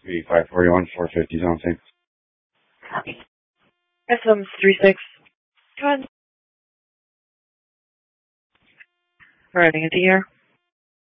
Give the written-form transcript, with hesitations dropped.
3541, 450 something. SM36. Go ahead. Riding into here.